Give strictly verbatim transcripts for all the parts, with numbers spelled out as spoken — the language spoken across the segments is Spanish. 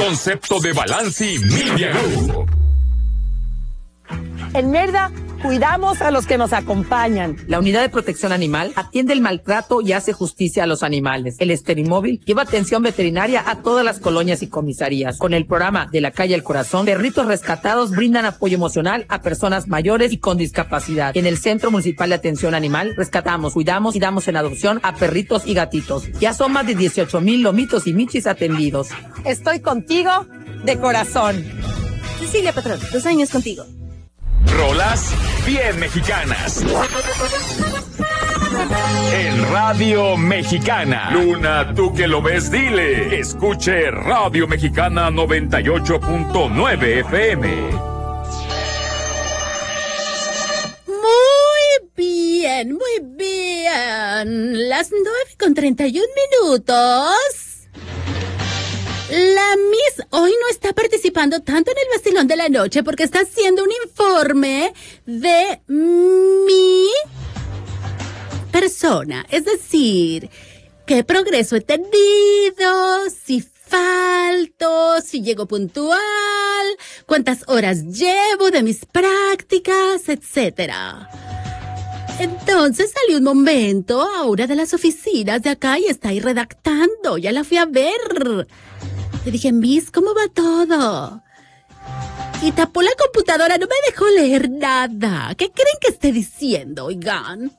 concepto de Balanci Media Group. En Merda, cuidamos a los que nos acompañan. La Unidad de Protección Animal atiende el maltrato y hace justicia a los animales. El Esterimóvil lleva atención veterinaria a todas las colonias y comisarías. Con el programa De la Calle al Corazón, perritos rescatados brindan apoyo emocional a personas mayores y con discapacidad. En el Centro Municipal de Atención Animal, rescatamos, cuidamos y damos en adopción a perritos y gatitos. Ya son más de dieciocho mil lomitos y michis atendidos. Estoy contigo de corazón. Cecilia Patrón, dos años contigo. Rolas bien mexicanas. En Radio Mexicana. Luna, tú que lo ves, dile. Escuche Radio Mexicana noventa y ocho punto nueve F M. Muy bien, muy bien. Las nueve con treinta y un minutos. La Miss hoy no está participando tanto en el vacilón de la noche porque está haciendo un informe de mi persona. Es decir, qué progreso he tenido, si falto, si llego puntual, cuántas horas llevo de mis prácticas, etcétera. Entonces salí un momento a una de las oficinas de acá y está ahí redactando. Ya la fui a ver. Le dije, Miss, ¿cómo va todo? Y tapó la computadora, no me dejó leer nada. ¿Qué creen que esté diciendo, oigan?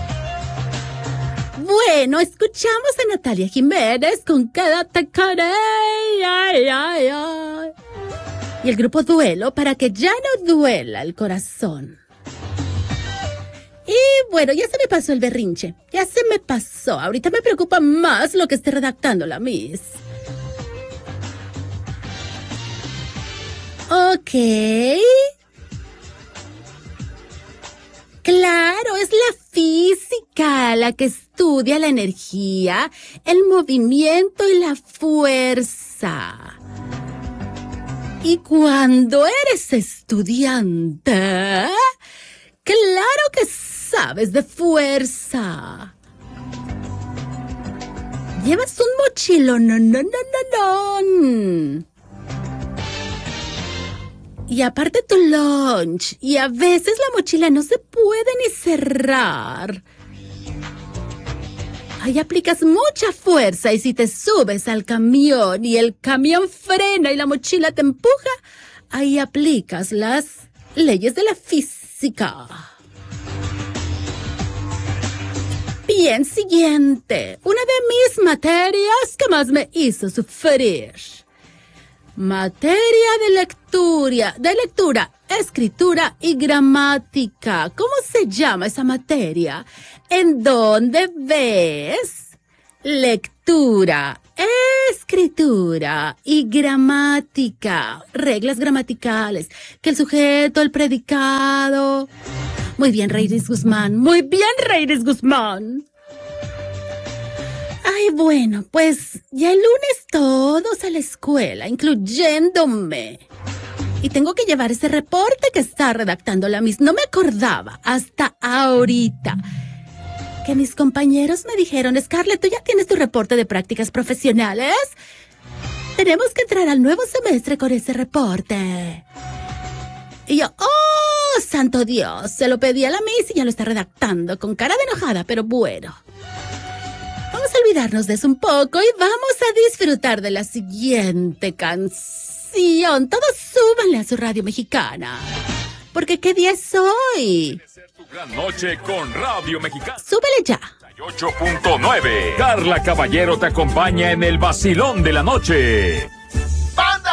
Bueno, escuchamos a Natalia Jiménez con Quédate con ella. Ay, ay, ay. Y el grupo Duelo para que ya no duela el corazón. Y bueno, ya se me pasó el berrinche. Ya se me pasó. Ahorita me preocupa más lo que esté redactando la Miss. Ok. Claro, es la física la que estudia la energía, el movimiento y la fuerza. Y cuando eres estudiante, claro que sabes de fuerza. Llevas un mochilón, no, no, no, no, no. Y aparte tu lunch. Y a veces la mochila no se puede ni cerrar. Ahí aplicas mucha fuerza y si te subes al camión y el camión frena y la mochila te empuja, ahí aplicas las leyes de la física. Bien, siguiente. Una de mis materias que más me hizo sufrir. Materia de lectura, de lectura, escritura y gramática. ¿Cómo se llama esa materia? ¿En dónde ves lectura, escritura y gramática? Reglas gramaticales. Que el sujeto, el predicado. Muy bien, Reyes Guzmán. Muy bien, Reyes Guzmán. Ay, bueno, pues ya el lunes todos a la escuela, incluyéndome. Y tengo que llevar ese reporte que está redactando la Miss. No me acordaba hasta ahorita que mis compañeros me dijeron, Scarlett, ¿tú ya tienes tu reporte de prácticas profesionales? Tenemos que entrar al nuevo semestre con ese reporte. Y yo, ¡oh, santo Dios! Se lo pedí a la Miss y ya lo está redactando con cara de enojada, pero bueno. Vamos a olvidarnos de eso un poco y vamos a disfrutar de la siguiente canción. Todos súbanle a su Radio Mexicana. Porque ¿qué día es hoy? Tu gran noche con Radio Mexicana. Súbele ya. ocho punto nueve. Carla Caballero te acompaña en el vacilón de la noche.